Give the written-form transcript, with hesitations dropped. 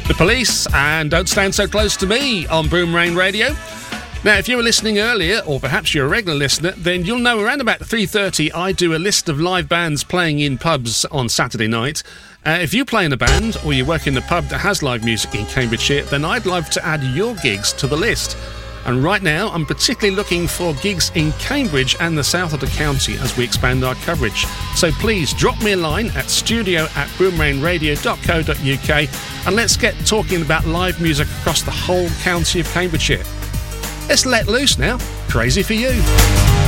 The Police and Don't Stand So Close to Me on Boomerang Radio. Now, if you were listening earlier, or perhaps you're a regular listener, then you'll know around about 3:30 I do a list of live bands playing in pubs on Saturday night. If you play in a band or you work in a pub that has live music in Cambridgeshire, then I'd love to add your gigs to the list. And right now, I'm particularly looking for gigs in Cambridge and the south of the county as we expand our coverage. So please drop me a line at studio@boomerangradio.co.uk and let's get talking about live music across the whole county of Cambridgeshire. Let's let loose now. Crazy for You.